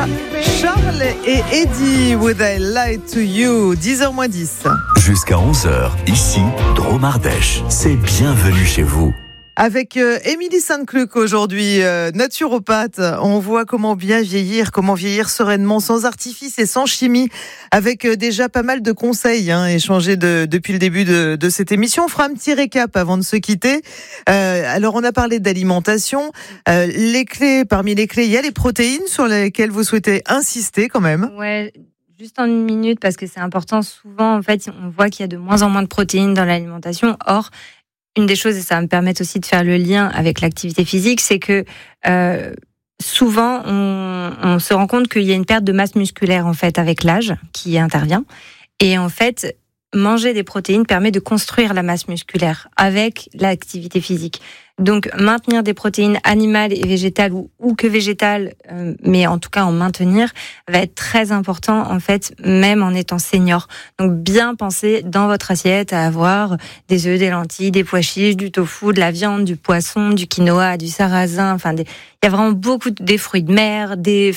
Charles et Eddie, Would I Lie to You, 10h-10. Jusqu'à 11h, ici, Drôme Ardèche. C'est bienvenue chez vous. Avec Émilie Sainte-Cluc aujourd'hui, naturopathe, on voit comment bien vieillir, comment vieillir sereinement, sans artifice et sans chimie, avec déjà pas mal de conseils échangés depuis le début de cette émission. On fera un petit récap avant de se quitter. Alors on a parlé d'alimentation, parmi les clés, il y a les protéines sur lesquelles vous souhaitez insister quand même. Ouais. Juste en une minute, parce que c'est important. Souvent, en fait, on voit qu'il y a de moins en moins de protéines dans l'alimentation. Or, une des choses, et ça va me permettre aussi de faire le lien avec l'activité physique, c'est que souvent, on se rend compte qu'il y a une perte de masse musculaire, en fait, avec l'âge qui intervient. Et en fait, manger des protéines permet de construire la masse musculaire avec l'activité physique. Donc, maintenir des protéines animales et végétales ou que végétales, mais en tout cas en maintenir, va être très important, en fait, même en étant senior. Donc, bien penser dans votre assiette à avoir des œufs, des lentilles, des pois chiches, du tofu, de la viande, du poisson, du quinoa, du sarrasin, il y a vraiment beaucoup des fruits de mer, des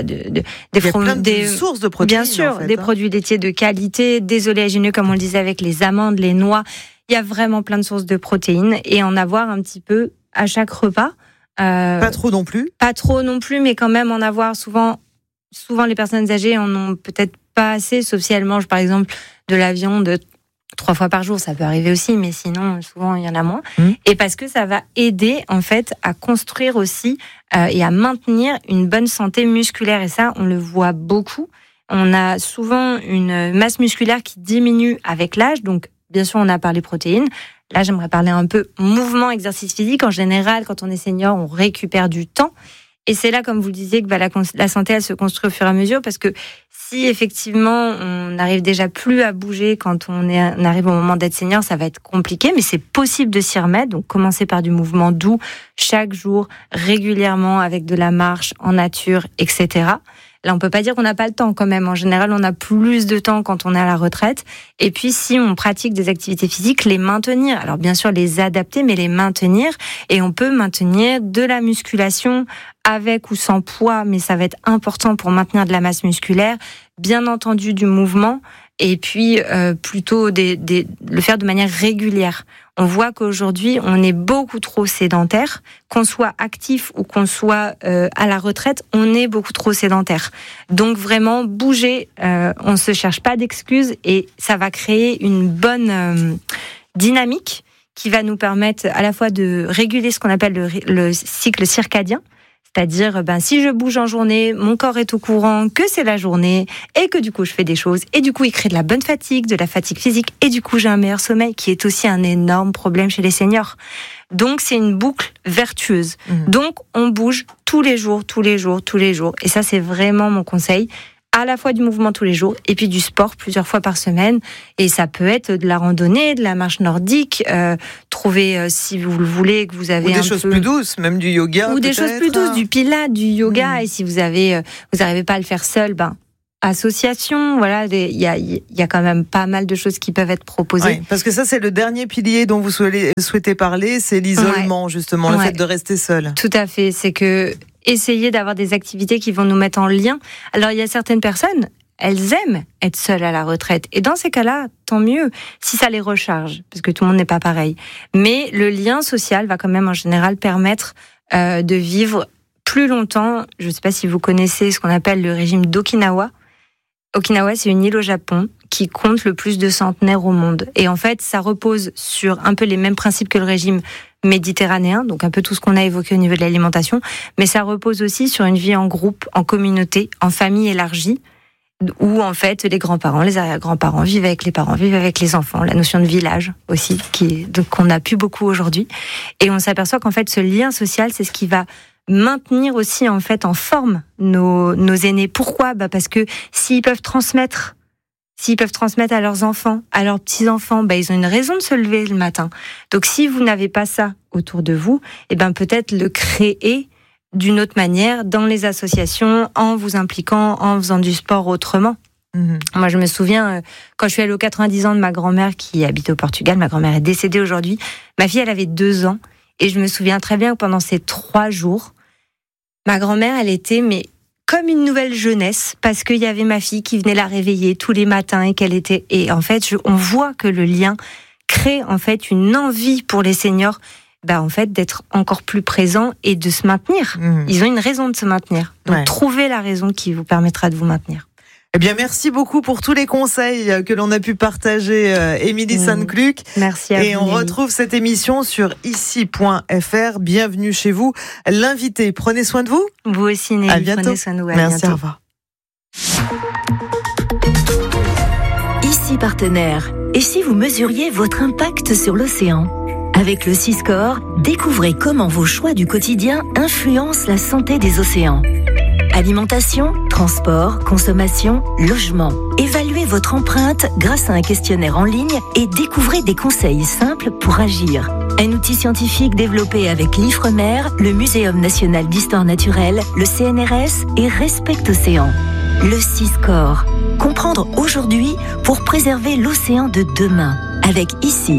sources de protéines. Bien sûr, des produits laitiers de qualité, des oléagineux, comme on le disait, avec les amandes, les noix. Il y a vraiment plein de sources de protéines et en avoir un petit peu à chaque repas. Pas trop non plus. Pas trop non plus, mais quand même en avoir souvent les personnes âgées en ont peut-être pas assez, sauf si elles mangent par exemple de la viande 3 fois par jour, ça peut arriver aussi, mais sinon souvent il y en a moins. Et parce que ça va aider en fait à construire aussi et à maintenir une bonne santé musculaire, et ça on le voit beaucoup. On a souvent une masse musculaire qui diminue avec l'âge, donc bien sûr, on a parlé protéines. Là, j'aimerais parler un peu mouvement, exercice physique. En général, quand on est senior, on récupère du temps. Et c'est là, comme vous le disiez, que la santé, elle se construit au fur et à mesure. Parce que si effectivement, on n'arrive déjà plus à bouger quand on arrive au moment d'être senior, ça va être compliqué. Mais c'est possible de s'y remettre. Donc, commencer par du mouvement doux chaque jour, régulièrement, avec de la marche en nature, etc. Là, on peut pas dire qu'on n'a pas le temps quand même. En général, on a plus de temps quand on est à la retraite. Et puis, si on pratique des activités physiques, les maintenir. Alors, bien sûr, les adapter, mais les maintenir. Et on peut maintenir de la musculation avec ou sans poids, mais ça va être important pour maintenir de la masse musculaire. Bien entendu, du mouvement. Et puis, plutôt le faire de manière régulière. On voit qu'aujourd'hui, on est beaucoup trop sédentaire. Qu'on soit actif ou qu'on soit à la retraite, on est beaucoup trop sédentaire. Donc vraiment, bouger, on ne se cherche pas d'excuses et ça va créer une bonne dynamique qui va nous permettre à la fois de réguler ce qu'on appelle le cycle circadien. C'est-à-dire, si je bouge en journée, mon corps est au courant que c'est la journée et que du coup, je fais des choses. Et du coup, il crée de la bonne fatigue, de la fatigue physique. Et du coup, j'ai un meilleur sommeil qui est aussi un énorme problème chez les seniors. Donc, c'est une boucle vertueuse. Donc, on bouge tous les jours. Et ça, c'est vraiment mon conseil. À la fois du mouvement tous les jours et puis du sport plusieurs fois par semaine. Et ça peut être de la randonnée, de la marche nordique, trouver, si vous le voulez, que vous avez ou des choses plus douces, même du yoga. Ou des choses plus douces, du pilates, du yoga. Et si vous n'arrivez pas à le faire seul, association, voilà, il y a quand même pas mal de choses qui peuvent être proposées. Oui, parce que ça, c'est le dernier pilier dont vous souhaitez parler, c'est l'isolement, justement, le fait de rester seul. Tout à fait, c'est que essayer d'avoir des activités qui vont nous mettre en lien. Alors, il y a certaines personnes, elles aiment être seules à la retraite. Et dans ces cas-là, tant mieux, si ça les recharge, parce que tout le monde n'est pas pareil. Mais le lien social va quand même, en général, permettre de vivre plus longtemps. Je ne sais pas si vous connaissez ce qu'on appelle le régime d'Okinawa. Okinawa, c'est une île au Japon qui compte le plus de centenaires au monde. Et en fait, ça repose sur un peu les mêmes principes que le régime méditerranéen, donc un peu tout ce qu'on a évoqué au niveau de l'alimentation, mais ça repose aussi sur une vie en groupe, en communauté, en famille élargie, où en fait les grands-parents, les arrière-grands-parents vivent avec les parents, vivent avec les enfants, la notion de village aussi, qu'on n'a plus beaucoup aujourd'hui. Et on s'aperçoit qu'en fait ce lien social, c'est ce qui va maintenir aussi en fait en forme nos aînés. Pourquoi ? Parce que s'ils peuvent transmettre à leurs enfants, à leurs petits-enfants, ils ont une raison de se lever le matin. Donc si vous n'avez pas ça autour de vous, peut-être le créer d'une autre manière dans les associations, en vous impliquant, en faisant du sport autrement. Moi, je me souviens, quand je suis allée aux 90 ans de ma grand-mère qui habite au Portugal, ma grand-mère est décédée aujourd'hui, ma fille, elle avait 2 ans, et je me souviens très bien que pendant ces 3 jours, ma grand-mère, elle était comme une nouvelle jeunesse, parce qu'il y avait ma fille qui venait la réveiller tous les matins et en fait, on voit que le lien crée en fait une envie pour les seniors, en fait, d'être encore plus présents et de se maintenir. Ils ont une raison de se maintenir. Donc, trouvez la raison qui vous permettra de vous maintenir. Eh bien, merci beaucoup pour tous les conseils que l'on a pu partager, Émilie Sainte-Cluc. Merci à vous. Et on retrouve cette émission sur ici.fr. Bienvenue chez vous, l'invité. Prenez soin de vous. Vous aussi, Nelly. À bientôt. Prenez soin de vous. Merci, au revoir. Ici Partenaire. Et si vous mesuriez votre impact sur l'océan ? Avec le Siscore, découvrez comment vos choix du quotidien influencent la santé des océans. Alimentation, transport, consommation, logement. Évaluez votre empreinte grâce à un questionnaire en ligne et découvrez des conseils simples pour agir. Un outil scientifique développé avec l'Ifremer, le Muséum national d'histoire naturelle, le CNRS et Respect Océan. Le Siscore. Comprendre aujourd'hui pour préserver l'océan de demain. Avec ICI.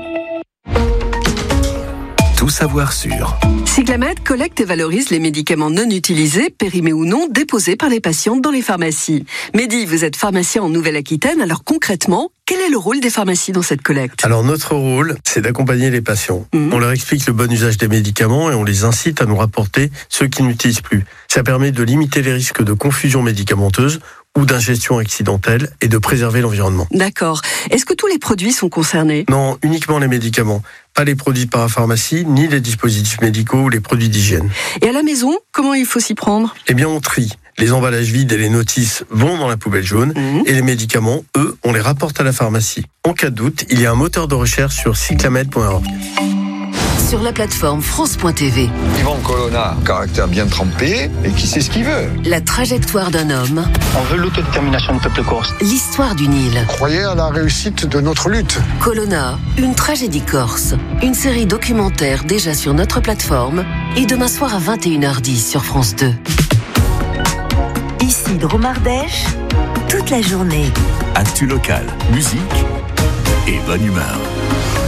Tout savoir sur. Cyclamed collecte et valorise les médicaments non utilisés, périmés ou non, déposés par les patients dans les pharmacies. Mehdi, vous êtes pharmacien en Nouvelle-Aquitaine, alors concrètement, quel est le rôle des pharmacies dans cette collecte ? Alors notre rôle, c'est d'accompagner les patients. On leur explique le bon usage des médicaments et on les incite à nous rapporter ceux qu'ils n'utilisent plus. Ça permet de limiter les risques de confusion médicamenteuse ou d'ingestion accidentelle et de préserver l'environnement. D'accord. Est-ce que tous les produits sont concernés ? Non, uniquement les médicaments. Pas les produits de parapharmacie, ni les dispositifs médicaux ou les produits d'hygiène. Et à la maison, comment il faut s'y prendre ? Eh bien, on trie. Les emballages vides et les notices vont dans la poubelle jaune et les médicaments, eux, on les rapporte à la pharmacie. En cas de doute, il y a un moteur de recherche sur cyclamed.org. Sur la plateforme France.tv. Yvan Colonna, caractère bien trempé et qui sait ce qu'il veut. La trajectoire d'un homme. On veut l'autodétermination du peuple corse. L'histoire du Nil. Croyez à la réussite de notre lutte. Colonna, une tragédie corse. Une série documentaire déjà sur notre plateforme et demain soir à 21h10 sur France 2. Ici Dromardèche, toute la journée. Actu local, musique et bonne humeur.